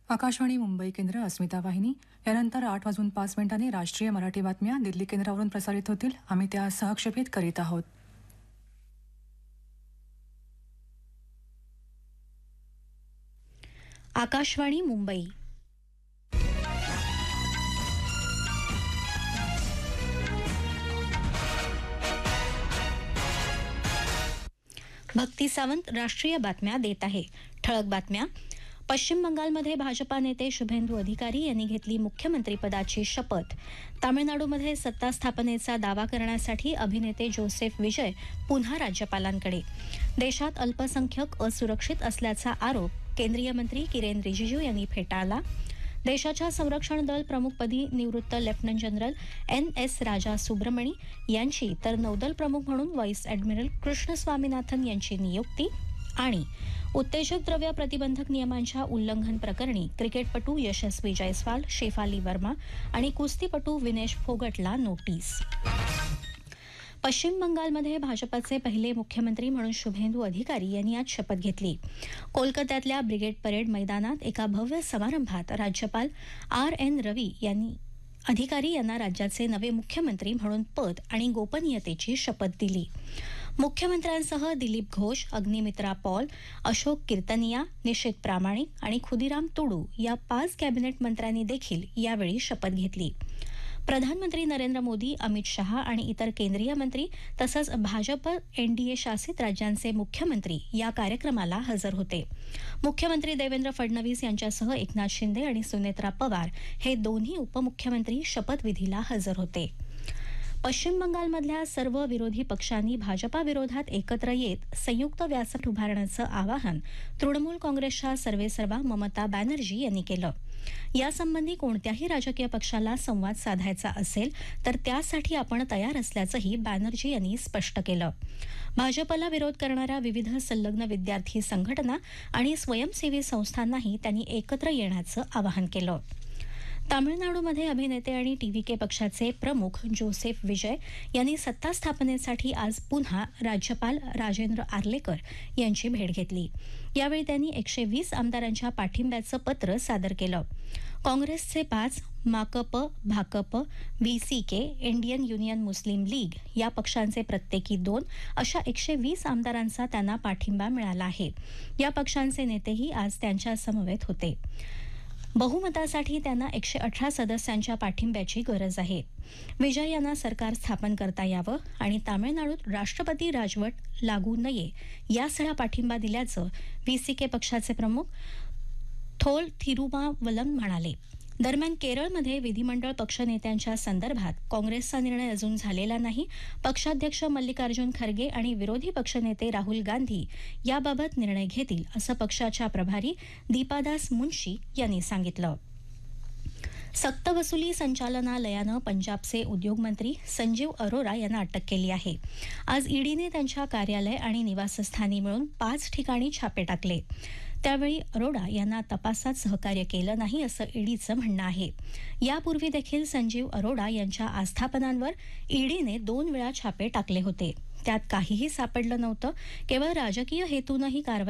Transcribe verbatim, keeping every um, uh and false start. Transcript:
आकाशवाणी मुंबई केंद्र, अस्मिता वाहिनी. यानंतर आठ वाजून पाच मिनिटांनी राष्ट्रीय मराठी बातम्या दिल्ली केंद्रावरून प्रसारित होतील. आम्ही त्या सहक्षेपित करीत आहोत. आकाशवाणी मुंबई. भक्ती सावंत राष्ट्रीय बातम्या देत आहे. ठळक बातम्या. पश्चिम बंगालमध्ये भाजपा नेते शुभेंदू अधिकारी यांनी घेतली मुख्यमंत्रीपदाची शपथ. तामिळनाडूमध्ये सत्ता स्थापनेचा दावा करण्यासाठी अभिनेते जोसेफ विजय पुन्हा राज्यपालांकडे. देशात अल्पसंख्याक असुरक्षित असल्याचा आरोप केंद्रीय मंत्री किरेन रिजिजू यांनी फेटाळला. देशाच्या संरक्षण दल प्रमुखपदी निवृत्त लेफ्टनंट जनरल एन एस राजा सुब्रमणी यांची तर नौदल प्रमुख म्हणून व्हाईस ॲडमिरल कृष्ण स्वामीनाथन यांची नियुक्ती. आणि उत्तेजक द्रव्य प्रतिबंधक नियमांच्या उल्लंघन प्रकरणी क्रिकेटपटू यशस्वी जयस्वाल, शेफाली वर्मा आणि कुस्तीपटू विनेश फोगटला नोटीस. पश्चिम बंगालमध्ये भाजपाचे पहिले मुख्यमंत्री म्हणून शुभेंदू अधिकारी यांनी आज शपथ घेतली. कोलकात्यातल्या ब्रिगेड परेड मैदानात एका भव्य समारंभात राज्यपाल आर एन रवी यांनी अधिकारी यांना राज्याचे नवे मुख्यमंत्री म्हणून पद आणि गोपनीयतेची शपथ दिली. मुख्यमंत्र्यांसह दिलीप घोष, अग्निमित्रा पॉल, अशोक कीर्तनिया, निशित प्रामाणिक आणि खुदीराम तुडू या पाच कॅबिनेट मंत्र्यांनी देखील यावेळी शपथ घेतली. प्रधानमंत्री नरेंद्र मोदी, अमित शहा आणि इतर केंद्रीय मंत्री तसंच भाजप एनडीए शासित राज्यांचे मुख्यमंत्री या कार्यक्रमाला हजर होते. मुख्यमंत्री देवेंद्र फडणवीस यांच्यासह एकनाथ शिंदे आणि सुनेत्रा पवार हे दोन्ही उपमुख्यमंत्री शपथविधीला हजर होते. पश्चिम बंगालमधल्या सर्व विरोधी पक्षांनी भाजपा विरोधात एकत्र येत संयुक्त व्यासपीठ उभारण्याचं आवाहन तृणमूल काँग्रेसच्या सर्वेसर्वा ममता बॅनर्जी यांनी केलं. यासंबंधी कोणत्याही राजकीय पक्षाला संवाद साधायचा असेल तर त्यासाठी आपण तयार असल्याचंही बॅनर्जी यांनी स्पष्ट केलं. भाजपला विरोध करणाऱ्या विविध संलग्न विद्यार्थी संघटना आणि स्वयंसेवी संस्थांनाही त्यांनी एकत्र येण्याचं आवाहन केलं. तामिळनाडूमध्ये अभिनेते आणि टीव्हीके पक्षाचे प्रमुख जोसेफ विजय यांनी सत्ता स्थापनेसाठी आज पुन्हा राज्यपाल राजेंद्र आर्लेकर यांची भेट घेतली. यावेळी त्यांनी एकशे वीस आमदारांच्या पाठिंब्याचं पत्र सादर केलं. काँग्रेसचे पाच, माकप, भाकप, व्हीसीके, इंडियन युनियन मुस्लिम लीग या पक्षांचे प्रत्येकी दोन अशा एकशे वीस आमदारांचा त्यांना पाठिंबा मिळाला आहे. या पक्षांचे नेतेही आज त्यांच्या समवेत होते. बहुमतासाठी त्यांना एकशे अठरा सदस्यांच्या पाठिंब्याची गरज आहे. विजय यांना सरकार स्थापन करता यावं आणि तामिळनाडूत राष्ट्रपती राजवट लागू नये यासाठी पाठिंबा दिल्याचं व्हीसीके पक्षाचे प्रमुख थोल थिरुमावलम म्हणाले. दरम्यान केरळमध्ये विधिमंडळ पक्षनेत्यांच्या संदर्भात काँग्रेसचा निर्णय अजून झालेला नाही. पक्षाध्यक्ष मल्लिकार्जुन खरगे आणि विरोधी पक्षनेते राहुल गांधी याबाबत निर्णय घेतील असं पक्षाच्या प्रभारी दीपादास मुन्शी यांनी सांगितलं. सक्तवसुली संचालनालयानं पंजाबचे उद्योगमंत्री संजीव अरोरा यांना अटक केली आहे. आज ईडीने त्यांच्या कार्यालय आणि निवासस्थानी मिळून पाच ठिकाणी छापे टाकले. त्यावेळी अरोरा यांना तपासात सहकार्य केलं नाही असं ईडीचं म्हणणं आहे. यापूर्वी देखील संजीव अरोरा यांच्या आस्थापनांवर ईडीने दोन वेळा छापे टाकले होते. त्यात काहीही सापडलं नव्हतं. केवळ राजकीय हेतूनं ही कारवाई